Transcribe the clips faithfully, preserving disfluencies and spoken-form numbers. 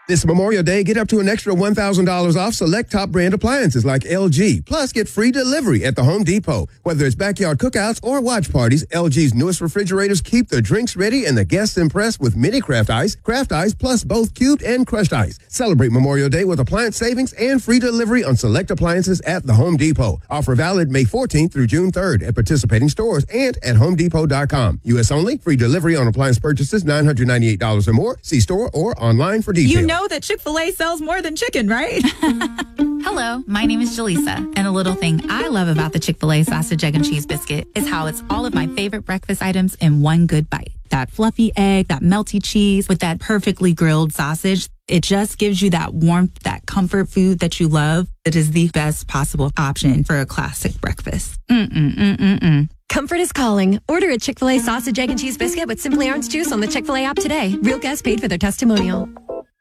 This Memorial Day, get up to an extra one thousand dollars off select top brand appliances like L G. Plus, get free delivery at the Home Depot. Whether it's backyard cookouts or watch parties, L G's newest refrigerators keep the drinks ready and the guests impressed with mini craft ice, craft ice, plus both cubed and crushed ice. Celebrate Memorial Day with appliance savings and free delivery on select appliances at the Home Depot. Offer valid May fourteenth through June third at participating stores and at home depot dot com. U S only. Free delivery on appliance purchases nine hundred ninety-eight dollars or more. See store or online for details. You know that Chick-fil-A sells more than chicken, right? Hello, my name is Jaleesa, and a little thing I love about the Chick-fil-A sausage, egg, and cheese biscuit is how it's all of my favorite breakfast items in one good bite. That fluffy egg, that melty cheese with that perfectly grilled sausage. It just gives you that warmth, that comfort food that you love. It is the best possible option for a classic breakfast. Mm-mm-mm-mm-mm. Comfort is calling. Order a Chick-fil-A sausage, egg, and cheese biscuit with Simply Orange Juice on the Chick-fil-A app today. Real guests paid for their testimonial.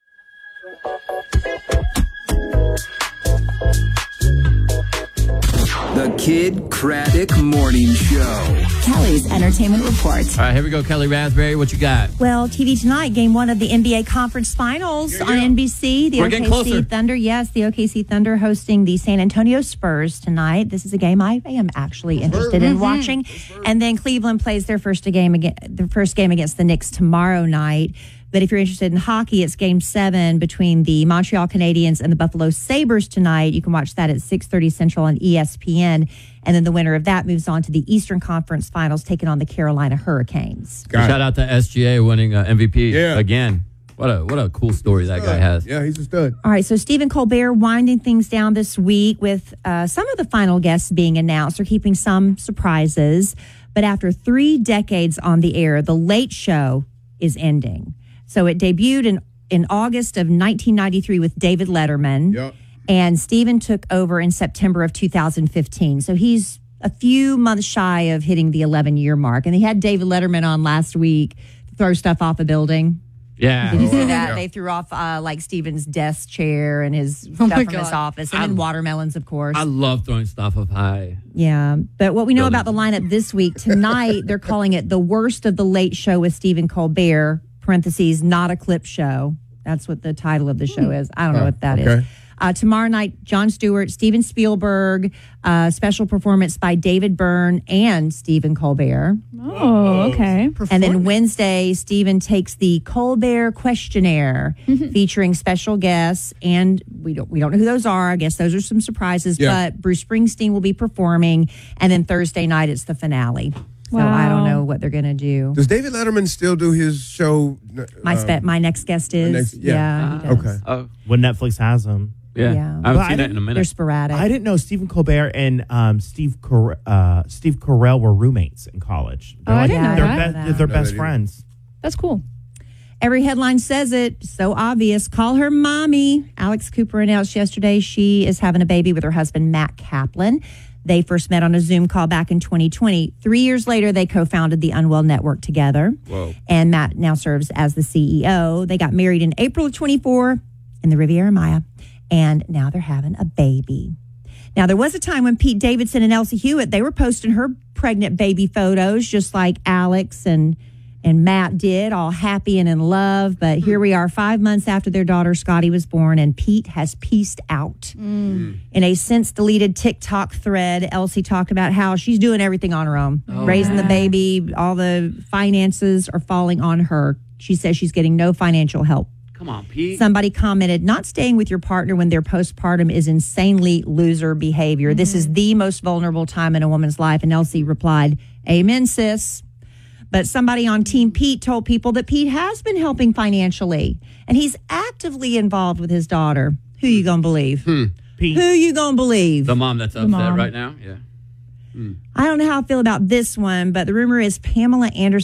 The Kid Craddock Morning Show. Kelly's Entertainment Report. All right, here we go, Kelly Raspberry. What you got? Well, T V tonight, game one of the N B A Conference Finals Yeah, on yeah. N B C. The We're O getting K C closer. Thunder, yes, the O K C Thunder hosting the San Antonio Spurs tonight. This is a game I am actually interested in watching. And then Cleveland plays their first game again, their first game against the Knicks tomorrow night. But if you're interested in hockey, it's game seven between the Montreal Canadiens and the Buffalo Sabres tonight. You can watch that at six thirty Central on E S P N. And then the winner of that moves on to the Eastern Conference Finals, taking on the Carolina Hurricanes. Shout out to S G A winning uh, M V P Yeah. again. What a what a cool story that guy has. Yeah, he's a stud. All right, so Stephen Colbert winding things down this week with uh, some of the final guests being announced. They're keeping some surprises. But after three decades on the air, The Late Show is ending. So it debuted in, in August of nineteen ninety-three with David Letterman. Yep. And Stephen took over in September of two thousand fifteen. So he's a few months shy of hitting the eleven-year mark. And they had David Letterman on last week to throw stuff off a building. Yeah. Did you see Oh, that? yeah. They threw off uh, like Stephen's desk chair and his Oh stuff my from his God. office, and then watermelons, of course. I love throwing stuff up high. Yeah, but what we know Building. about the lineup this week tonight, they're calling it the worst of the Late Show with Stephen Colbert. Parentheses, not a clip show. That's what the title of the show is. I don't know Oh, what that is. okay. Uh, tomorrow night, Jon Stewart, Steven Spielberg, uh, special performance by David Byrne and Stephen Colbert. Oh, okay. And then Wednesday, Stephen takes the Colbert Questionnaire, featuring special guests, and we don't we don't know who those are. I guess those are some surprises. Yeah. But Bruce Springsteen will be performing, and then Thursday night it's the finale. So I don't Wow. know what they're gonna do. Does David Letterman still do his show? My um, spe- my next guest is next- yeah. yeah, he does. Okay. Oh, When Netflix has them. yeah. Yeah. I haven't But I seen that didn't- in a They're minute. sporadic. I didn't know Stephen Colbert and um, Steve Car- uh, Steve Carell were roommates in college. Oh, I didn't know they're that. be- they're Know best that either. friends. That's cool. Every headline says it. So obvious. Call her mommy. Alex Cooper announced yesterday she is having a baby with her husband, Matt Kaplan. They first met on a Zoom call back in twenty twenty. Three years later, they co-founded the Unwell Network together. Whoa. And Matt now serves as the C E O. They got married in April of twenty-four in the Riviera Maya. And now they're having a baby. Now, there was a time when Pete Davidson and Elsie Hewitt, they were posting her pregnant baby photos, just like Alex and and Matt did, all happy and in love. But here we are five months after their daughter Scotty was born, and Pete has pieced out. In a since deleted TikTok thread, Elsie talked about how she's doing everything on her own, raising the baby. All the finances are falling on her. She says she's getting no financial help. Come on, Pete. Somebody commented, not staying with your partner when they're postpartum is insanely loser behavior. This is the most vulnerable time in a woman's life. And Elsie replied, amen, sis. But somebody on Team Pete told people that Pete has been helping financially, and he's actively involved with his daughter. Who you gonna believe? Pete. Who you gonna believe? The mom that's upset mom. right now. Yeah. I don't know how I feel about this one, but the rumor is Pamela Anderson